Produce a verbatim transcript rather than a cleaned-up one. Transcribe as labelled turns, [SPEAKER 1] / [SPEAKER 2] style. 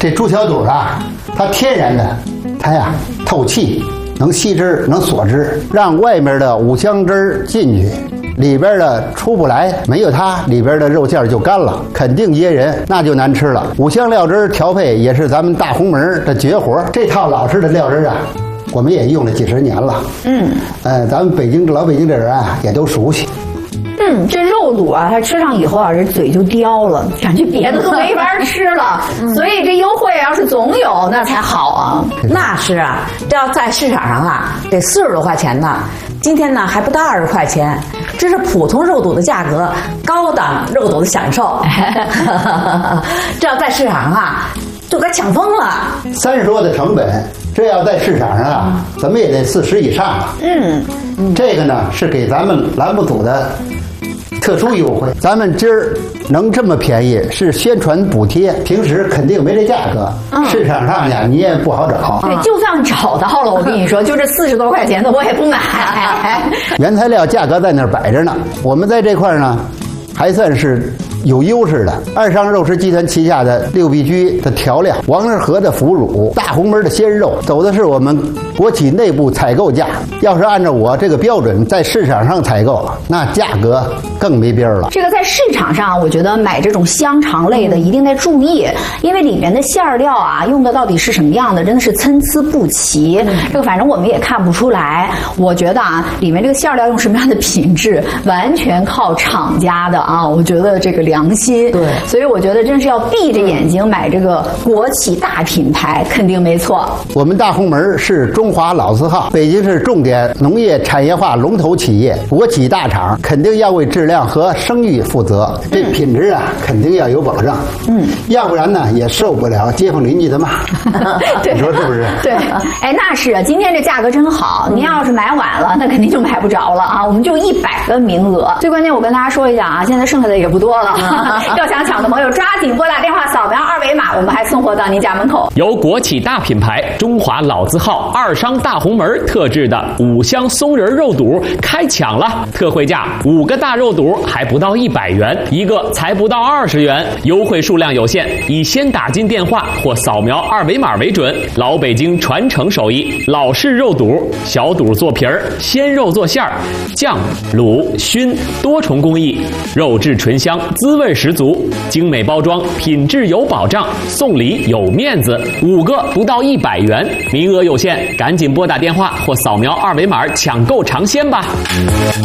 [SPEAKER 1] 这猪小肚啊，它天然的，它呀透气，能吸汁，能锁汁，让外面的五香汁进去。里边的出不来，没有它，里边的肉馅就干了，肯定噎人，那就难吃了。五香料汁调配也是咱们大红门的绝活，这套老式的料汁啊，我们也用了几十年了。嗯，呃，咱们北京老北京的人啊，也都熟悉。
[SPEAKER 2] 嗯，这肉肚啊，它吃上以后啊，这嘴就刁了，感觉别的都没法吃了。嗯、所以这优惠要是总有，那才好啊。
[SPEAKER 3] 那是啊，这要在市场上啊，得四十多块钱呢。今天呢还不到二十块钱，这是普通肉肚的价格，高档肉肚的享受。这要在市场上啊，就该抢疯了。
[SPEAKER 1] 三十多的成本，这要在市场上啊，咱们也得四十以上了。嗯，这个呢是给咱们栏目组的特殊优惠，咱们今儿能这么便宜是宣传补贴，平时肯定没这价格，嗯、市场上呀你也不好找。
[SPEAKER 2] 对，就算找到了，我跟你说，就这四十多块钱的我也不买。
[SPEAKER 1] 原材料价格在那儿摆着呢，我们在这块儿呢，还算是有优势的。二商肉食集团旗下的六必居的调料、王致和的腐乳、大红门的鲜肉，走的是我们国企内部采购价。要是按照我这个标准在市场上采购，那价格更没边了。
[SPEAKER 2] 这个在市场上，我觉得买这种香肠类的一定得注意，因为里面的馅料啊，用的到底是什么样的，真的是参差不齐。这个反正我们也看不出来。我觉得啊，里面这个馅料用什么样的品质，完全靠厂家的啊。我觉得这个良心。
[SPEAKER 3] 对，
[SPEAKER 2] 所以我觉得真是要闭着眼睛买这个国企大品牌，肯定没错。
[SPEAKER 1] 我们大红门是中华老字号，北京市重点农业产业化龙头企业，国企大厂，肯定要为质量和声誉负责。这品质啊，肯定要有保障。嗯，要不然呢，也受不了街坊邻居的骂。你说是不是？
[SPEAKER 2] 对，哎，那是啊，今天这价格真好。您要是买晚了，那肯定就买不着了啊。我们就一百个名额。最关键，我跟大家说一下啊，现在剩下的也不多了。要想抢的朋友，抓紧拨打电话，扫描二维码，我们还送货到您家门口。
[SPEAKER 4] 由国企大品牌中华老字号二商大红门特制的五香松仁肉肚开抢了，特惠价五个大肉肚还不到一百元，一个才不到二十元，优惠数量有限，以先打进电话或扫描二维码为准。老北京传承手艺，老式肉肚，小肚做皮儿，鲜肉做馅儿，酱、卤、熏多重工艺，肉质醇香，滋味十足，精美包装，品质有保障，送礼有面子，五个不到一百元，名额有限，赶紧拨打电话或扫描二维码抢购尝鲜吧。